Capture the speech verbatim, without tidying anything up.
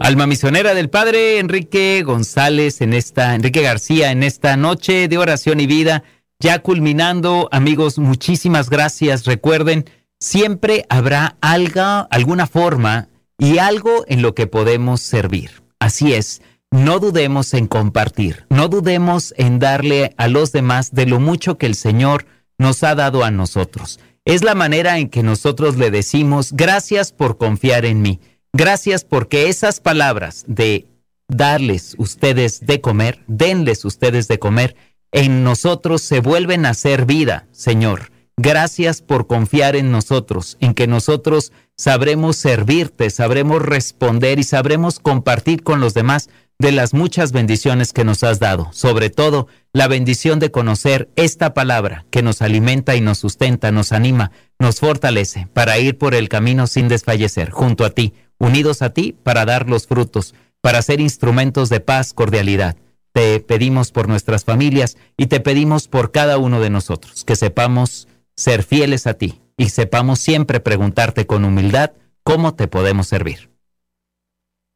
Alma misionera del Padre Enrique González en esta, Enrique García en esta noche de oración y vida, ya culminando, amigos, muchísimas gracias. Recuerden, siempre habrá algo, alguna forma y algo en lo que podemos servir. Así es, no dudemos en compartir, no dudemos en darle a los demás de lo mucho que el Señor nos ha dado a nosotros. Es la manera en que nosotros le decimos, gracias por confiar en mí. Gracias porque esas palabras de darles ustedes de comer, denles ustedes de comer, en nosotros se vuelven a hacer vida, Señor. Gracias por confiar en nosotros, en que nosotros sabremos servirte, sabremos responder y sabremos compartir con los demás de las muchas bendiciones que nos has dado. Sobre todo, la bendición de conocer esta palabra que nos alimenta y nos sustenta, nos anima, nos fortalece para ir por el camino sin desfallecer, junto a ti, unidos a ti para dar los frutos, para ser instrumentos de paz, cordialidad. Te pedimos por nuestras familias y te pedimos por cada uno de nosotros, que sepamos ser fieles a ti y sepamos siempre preguntarte con humildad cómo te podemos servir.